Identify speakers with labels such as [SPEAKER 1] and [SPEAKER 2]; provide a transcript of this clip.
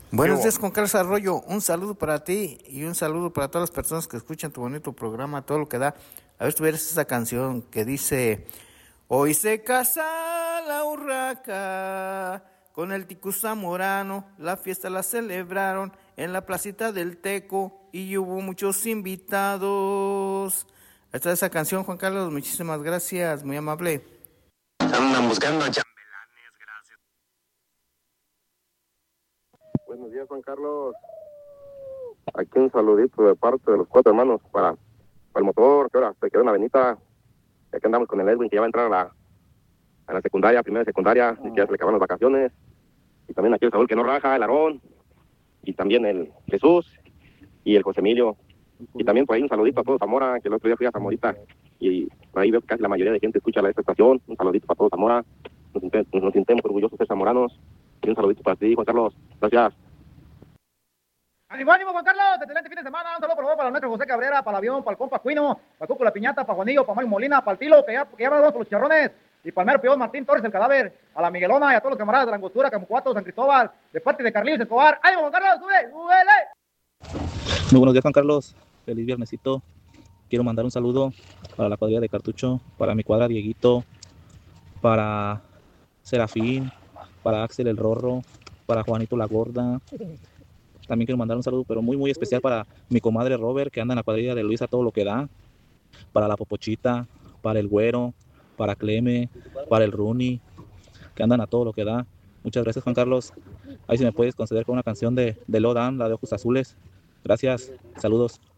[SPEAKER 1] Buenos días, Juan Carlos Arroyo. Un saludo para ti y un saludo para todas las personas que escuchan tu bonito programa, todo lo que da. A ver si tuvieras esa canción que dice: hoy se casa la urraca con el ticu zamorano, la fiesta la celebraron en la placita del Teco y hubo muchos invitados. Ahí está esa canción, Juan Carlos, muchísimas gracias, muy amable.
[SPEAKER 2] Andan buscando chambelanes, gracias.
[SPEAKER 3] Buenos días, Juan Carlos. Aquí un saludito de parte de los 4 hermanos para el motor, que ahora se quedó en la avenida. Aquí andamos con el Edwin, que ya va a entrar a la secundaria, primera de secundaria, y que ya se le acaban las vacaciones. Y también aquí el Saúl, que no raja, el Aarón, y también el Jesús, y el José Emilio. Y también por ahí un saludito a todos Zamora, que el otro día fui a Zamorita, y por ahí veo que casi la mayoría de gente escucha esta estación. Un saludito para todos Zamora, nos sintemos orgullosos de ser zamoranos. Y un saludito para ti, Juan Carlos. Gracias.
[SPEAKER 4] ¡Ánimo, ánimo, Juan Carlos! Excelente fin de semana. Un saludo por favor para nuestro José Cabrera, para el avión, para el compa Cuino, para Cuco La Piñata, para Juanillo, para Mario Molina, para el Tilo, que ya va por los charrones, y para el mero peón Martín Torres, el cadáver, a la Miguelona y a todos los camaradas de la Angostura, Camucuato, San Cristóbal, de parte de Carlitos Escobar. ¡Ánimo, Juan Carlos! ¡Sube! ¡Súbele!
[SPEAKER 5] Muy buenos días, Juan Carlos. Feliz viernesito. Quiero mandar un saludo para la cuadrilla de Cartucho, para mi cuadra Dieguito, para Serafín, para Axel el Rorro, para Juanito la Gorda. También quiero mandar un saludo, pero muy especial para mi comadre Robert, que anda en la cuadrilla de Luisa todo lo que da. Para la Popochita, para el Güero, para Cleme, para el Runi, que andan a todo lo que da. Muchas gracias, Juan Carlos. Ahí si me puedes conceder con una canción de Lodan, la de Ojos Azules. Gracias, saludos.